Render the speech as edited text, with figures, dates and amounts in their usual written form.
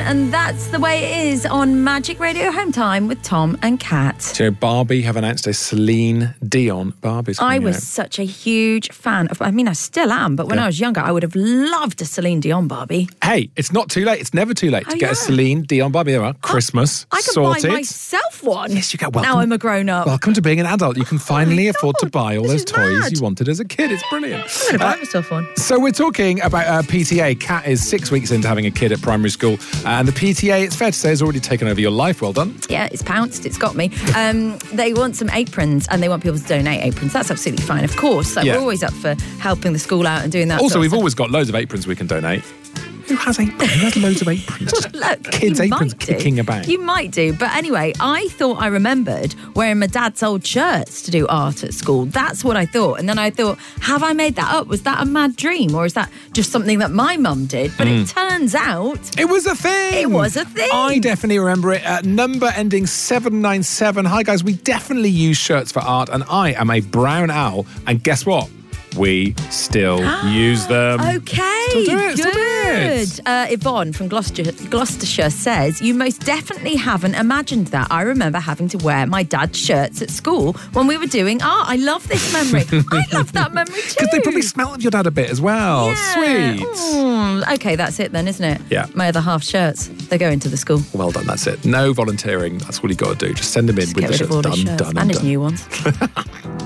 and that's the way it is on Magic Radio Home Time with Tom and Kat. So Barbie have announced a Celine Dion Barbie's coming I was out. such a huge fan of, I mean, I still am, but when I was younger, I would have loved a Celine Dion Barbie. Hey, it's not too late. It's never too late to Oh, get yeah. a Celine Dion Barbie. There we are. Christmas I can sorted. buy myself one. Yes, you can. Welcome. Now I'm a grown-up. Welcome to being an adult. You can finally afford to God, buy all this those is toys mad. you wanted as a kid. It's brilliant. I'm going to buy myself one. So we're talking about PTA. Kat is 6 weeks into having a kid at primary school. And the PTA, it's fair to say, has already taken over your life. Well done. Yeah, it's pounced. It's got me. They want some aprons and they want people to donate aprons. That's absolutely fine, of course. Like, Yeah. We're always up for helping the school out and doing that. Also, sort of we've stuff. always got loads of aprons we can donate. Who has aprons? Who has loads of aprons? Just Look, kids' you aprons might do. kicking about. You might do. But anyway, I thought I remembered wearing my dad's old shirts to do art at school. That's what I thought. And then I thought, have I made that up? Was that a mad dream? Or is that just something that my mum did? But it turns out It was a thing. it was a thing. I definitely remember it. Number ending 797. Hi, guys. We definitely use shirts for art, and I am a brown owl. And guess what? We still use them. Okay, Still do it, still do it. Yvonne from Gloucestershire says, you most definitely haven't imagined that. I remember having to wear my dad's shirts at school when we were doing art. I love this memory. I love that memory too. Because they probably smell of your dad a bit as well. Yeah. Sweet. Okay, that's it then, isn't it? Yeah. My other half shirts, they go into the school. Well done, that's it. No volunteering. That's all you got to do. Just send them in with Get the rid of all shirts. his Done, shirts done, and his done. new ones.